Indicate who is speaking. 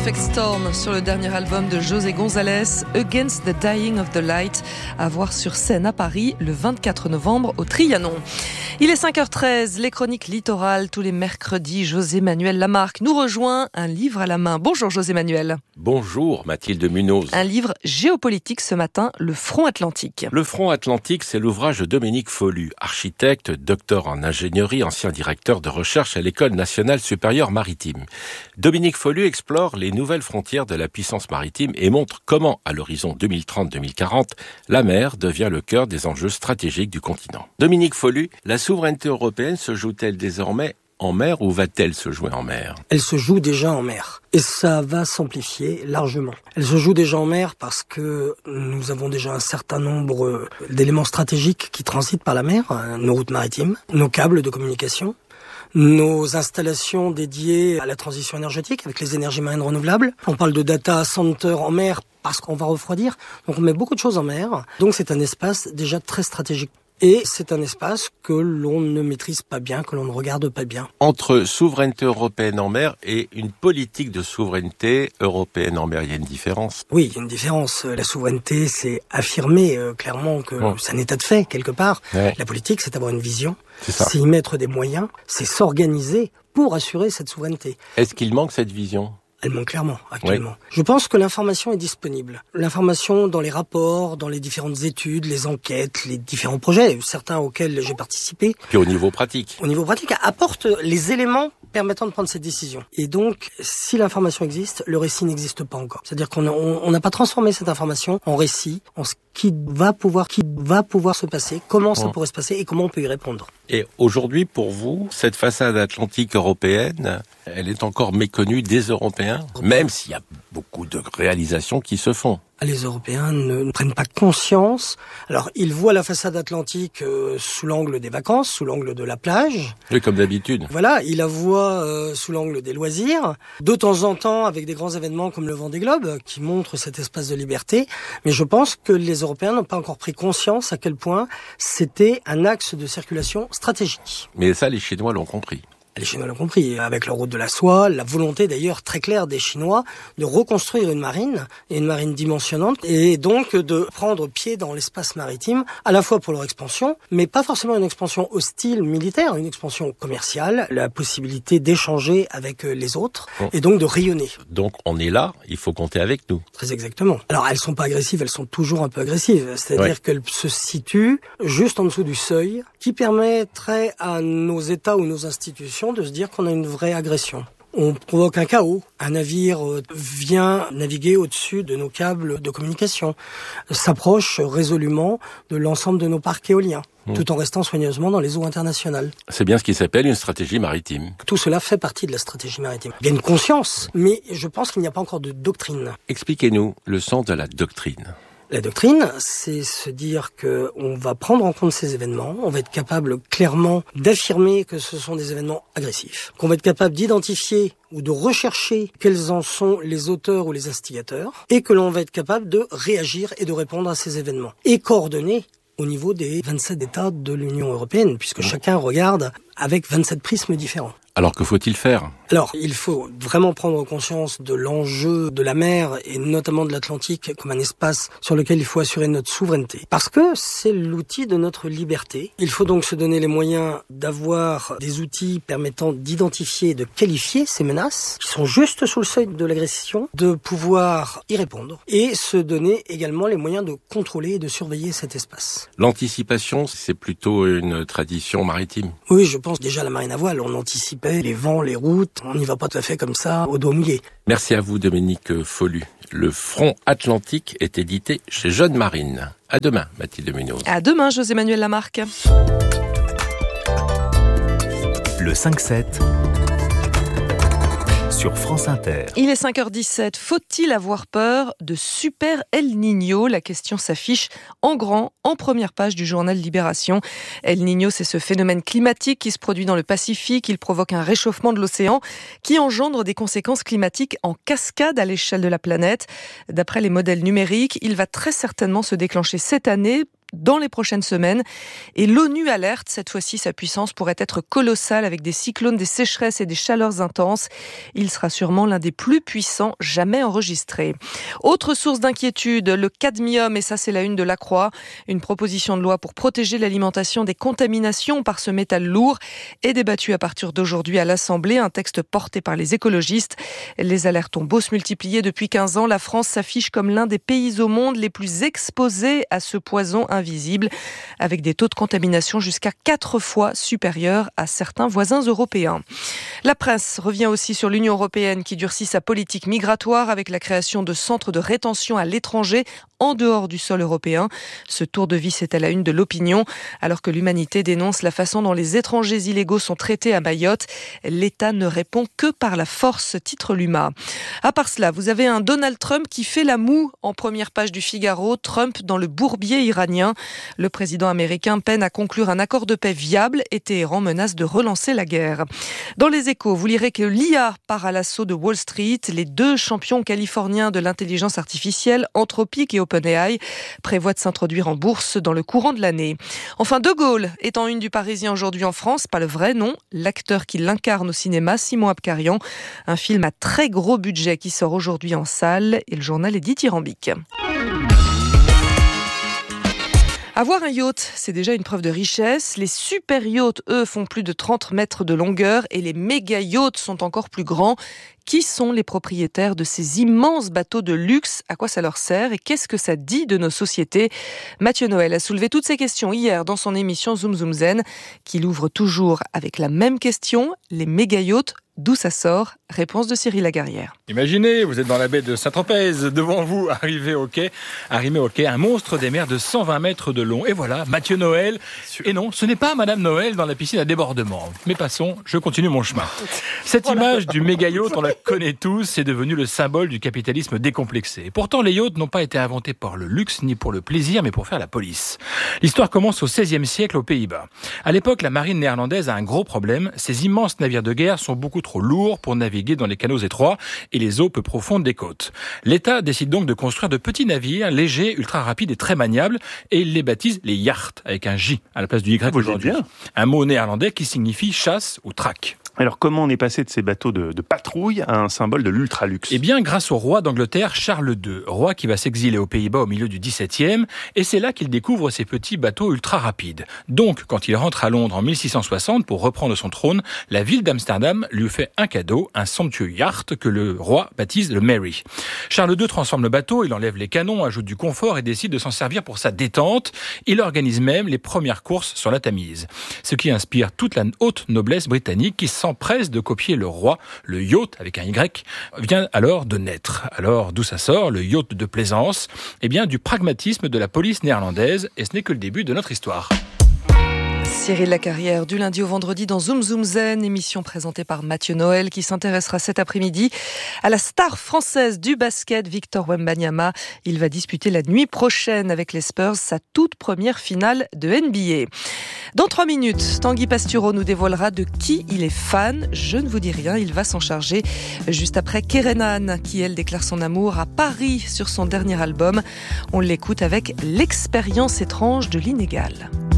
Speaker 1: Perfect Storm sur le dernier album de José González, Against the Dying of the Light, à voir sur scène à Paris le 24 novembre au Trianon. Il est 5h13, les chroniques littorales tous les mercredis. José-Manuel Lamarque nous rejoint, un livre à la main. Bonjour José-Manuel.
Speaker 2: Bonjour Mathilde Munoz.
Speaker 1: Un livre géopolitique ce matin, Le Front Atlantique.
Speaker 2: Le Front Atlantique, c'est l'ouvrage de Dominique Follu, architecte, docteur en ingénierie, ancien directeur de recherche à l'École nationale supérieure maritime. Dominique Follu explore les nouvelles frontières de la puissance maritime et montre comment, à l'horizon 2030-2040, la mer devient le cœur des enjeux stratégiques du continent. Dominique Follu, la souveraineté européenne se joue-t-elle désormais en mer ou va-t-elle se jouer en mer ?
Speaker 3: Elle se joue déjà en mer. Et ça va s'amplifier largement. Elle se joue déjà en mer parce que nous avons déjà un certain nombre d'éléments stratégiques qui transitent par la mer, nos routes maritimes, nos câbles de communication, nos installations dédiées à la transition énergétique avec les énergies marines renouvelables. On parle de data center en mer parce qu'on va refroidir. Donc on met beaucoup de choses en mer. Donc c'est un espace déjà très stratégique. Et c'est un espace que l'on ne maîtrise pas bien, que l'on ne regarde pas bien.
Speaker 2: Entre souveraineté européenne en mer et une politique de souveraineté européenne en mer, il y a une différence.
Speaker 3: Oui, il y a une différence. La souveraineté, c'est affirmer clairement que c'est un état de fait, quelque part. Ouais. La politique, c'est avoir une vision, c'est y mettre des moyens, c'est s'organiser pour assurer cette souveraineté.
Speaker 2: Est-ce qu'il manque cette vision ?
Speaker 3: Elle manque clairement, actuellement. Oui. Je pense que l'information est disponible. L'information dans les rapports, dans les différentes études, les enquêtes, les différents projets, certains auxquels j'ai participé.
Speaker 2: Puis au niveau pratique.
Speaker 3: Au niveau pratique, apporte les éléments permettant de prendre cette décision. Et donc, si l'information existe, le récit n'existe pas encore. C'est-à-dire qu'on n'a pas transformé cette information en récit, en ce qui va pouvoir se passer, comment ça pourrait se passer et comment on peut y répondre.
Speaker 2: Et aujourd'hui, pour vous, cette façade atlantique européenne, elle est encore méconnue des Européens, même s'il y a beaucoup de réalisations qui se font.
Speaker 3: Les Européens ne prennent pas conscience. Alors, ils voient la façade atlantique sous l'angle des vacances, sous l'angle de la plage.
Speaker 2: Oui, comme d'habitude.
Speaker 3: Voilà, ils la voient sous l'angle des loisirs. De temps en temps, avec des grands événements comme le Vendée Globe, qui montrent cet espace de liberté. Mais je pense que les Européens n'ont pas encore pris conscience à quel point c'était un axe de circulation stratégique.
Speaker 2: Mais ça, les Chinois l'ont compris.
Speaker 3: Les Chinois l'ont compris, avec leur route de la soie, la volonté d'ailleurs très claire des Chinois de reconstruire une marine dimensionnante, et donc de prendre pied dans l'espace maritime, à la fois pour leur expansion, mais pas forcément une expansion hostile militaire, une expansion commerciale, la possibilité d'échanger avec les autres, et donc de rayonner.
Speaker 2: Donc on est là, il faut compter avec nous.
Speaker 3: Très exactement. Alors elles sont pas agressives, elles sont toujours un peu agressives, c'est-à-dire qu'elles se situent juste en dessous du seuil, qui permettrait à nos États ou nos institutions de se dire qu'on a une vraie agression. On provoque un chaos. Un navire vient naviguer au-dessus de nos câbles de communication, s'approche résolument de l'ensemble de nos parcs éoliens, tout en restant soigneusement dans les eaux internationales.
Speaker 2: C'est bien ce qui s'appelle une stratégie maritime.
Speaker 3: Tout cela fait partie de la stratégie maritime. Il y a une conscience, mais je pense qu'il n'y a pas encore de doctrine.
Speaker 2: Expliquez-nous le sens de la doctrine.
Speaker 3: La doctrine, c'est se dire que on va prendre en compte ces événements, on va être capable clairement d'affirmer que ce sont des événements agressifs, qu'on va être capable d'identifier ou de rechercher quels en sont les auteurs ou les instigateurs, et que l'on va être capable de réagir et de répondre à ces événements. Et coordonner au niveau des 27 États de l'Union européenne, puisque chacun regarde avec 27 prismes différents.
Speaker 2: Alors que faut-il faire ?
Speaker 3: Alors, il faut vraiment prendre conscience de l'enjeu de la mer et notamment de l'Atlantique comme un espace sur lequel il faut assurer notre souveraineté. Parce que c'est l'outil de notre liberté. Il faut donc se donner les moyens d'avoir des outils permettant d'identifier et de qualifier ces menaces qui sont juste sous le seuil de l'agression, de pouvoir y répondre et se donner également les moyens de contrôler et de surveiller cet espace.
Speaker 2: L'anticipation, c'est plutôt une tradition maritime.
Speaker 3: Oui, je pense déjà à la marine à voile, on anticipait les vents, les routes, on n'y va pas tout à fait comme ça, au dos mouillé.
Speaker 2: Merci à vous Dominique Follu. Le Front Atlantique est édité chez Jeune Marine. À demain Mathilde Munoz.
Speaker 1: À demain José-Manuel Lamarque.
Speaker 4: Le 5-7 sur France Inter.
Speaker 1: Il est 5h17. Faut-il avoir peur de Super El Niño ? La question s'affiche en grand, en première page du journal Libération. El Niño, c'est ce phénomène climatique qui se produit dans le Pacifique. Il provoque un réchauffement de l'océan qui engendre des conséquences climatiques en cascade à l'échelle de la planète. D'après les modèles numériques, il va très certainement se déclencher cette année dans les prochaines semaines. Et l'ONU alerte, cette fois-ci, sa puissance pourrait être colossale avec des cyclones, des sécheresses et des chaleurs intenses. Il sera sûrement l'un des plus puissants jamais enregistrés. Autre source d'inquiétude, le cadmium, et ça c'est la une de La Croix. Une proposition de loi pour protéger l'alimentation des contaminations par ce métal lourd est débattue à partir d'aujourd'hui à l'Assemblée, un texte porté par les écologistes. Les alertes ont beau se multiplier depuis 15 ans, la France s'affiche comme l'un des pays au monde les plus exposés à ce poison invisible, avec des taux de contamination jusqu'à 4 fois supérieurs à certains voisins européens. La presse revient aussi sur l'Union européenne qui durcit sa politique migratoire avec la création de centres de rétention à l'étranger en dehors du sol européen. Ce tour de vis est à la une de l'opinion. Alors que l'humanité dénonce la façon dont les étrangers illégaux sont traités à Mayotte, l'État ne répond que par la force, titre l'UMA. À part cela, vous avez un Donald Trump qui fait la moue en première page du Figaro. Trump dans le bourbier iranien. Le président américain peine à conclure un accord de paix viable et Téhéran menace de relancer la guerre. Dans les Échos, vous lirez que l'IA part à l'assaut de Wall Street. Les deux champions californiens de l'intelligence artificielle, Anthropic et OpenAI, prévoient de s'introduire en bourse dans le courant de l'année. Enfin, De Gaulle est en une du Parisien aujourd'hui en France, pas le vrai nom, l'acteur qui l'incarne au cinéma, Simon Abkarian. Un film à très gros budget qui sort aujourd'hui en salle et le journal est dithyrambique. Avoir un yacht, c'est déjà une preuve de richesse. Les super yachts, eux, font plus de 30 mètres de longueur et les méga yachts sont encore plus grands. Qui sont les propriétaires de ces immenses bateaux de luxe? À quoi ça leur sert? Et qu'est-ce que ça dit de nos sociétés? Mathieu Noël a soulevé toutes ces questions hier dans son émission Zoom Zoom Zen, qu'il ouvre toujours avec la même question, les méga yachts. D'où ça sort? Réponse de Cyril Lagarrière.
Speaker 5: Imaginez, vous êtes dans la baie de Saint-Tropez, devant vous, arrimé au quai, un monstre des mers de 120 mètres de long. Et voilà, Mathieu Noël. Et non, ce n'est pas Madame Noël dans la piscine à débordement. Mais passons, je continue mon chemin. Cette image du méga yacht, on la connaît tous, c'est devenu le symbole du capitalisme décomplexé. Et pourtant, les yachts n'ont pas été inventés pour le luxe ni pour le plaisir, mais pour faire la police. L'histoire commence au XVIe siècle aux Pays-Bas. À l'époque, la marine néerlandaise a un gros problème. Ces immenses navires de guerre sont beaucoup trop lourds pour naviguer dans les canaux étroits et les eaux peu profondes des côtes. L'État décide donc de construire de petits navires légers, ultra rapides et très maniables, et il les baptise les yachts, avec un J à la place du Y aujourd'hui. Un mot néerlandais qui signifie chasse ou traque.
Speaker 6: Alors comment on est passé de ces bateaux de patrouille à un symbole de l'ultra-luxe?
Speaker 5: Eh bien, grâce au roi d'Angleterre, Charles II, roi qui va s'exiler aux Pays-Bas au milieu du XVIIe, et c'est là qu'il découvre ces petits bateaux ultra rapides. Donc, quand il rentre à Londres en 1660 pour reprendre son trône, la ville d'Amsterdam lui fait un cadeau, un somptueux yacht que le roi baptise le Mary. Charles II transforme le bateau, il enlève les canons, ajoute du confort et décide de s'en servir pour sa détente. Il organise même les premières courses sur la Tamise. Ce qui inspire toute la haute noblesse britannique qui s'empresse de copier le roi. Le yacht, avec un Y, vient alors de naître. Alors, d'où ça sort, le yacht de plaisance? Eh bien, du pragmatisme de la police néerlandaise, et ce n'est que le début de notre histoire.
Speaker 1: Cyril Lagarrière, du lundi au vendredi dans Zoom Zoom Zen, émission présentée par Mathieu Noël qui s'intéressera cet après-midi à la star française du basket, Victor Wembanyama. Il va disputer la nuit prochaine avec les Spurs sa toute première finale de NBA. Dans 3 minutes, Tanguy Pastureau nous dévoilera de qui il est fan. Je ne vous dis rien, il va s'en charger juste après Kerenan, qui elle déclare son amour à Paris sur son dernier album. On l'écoute avec l'expérience étrange de l'inégal.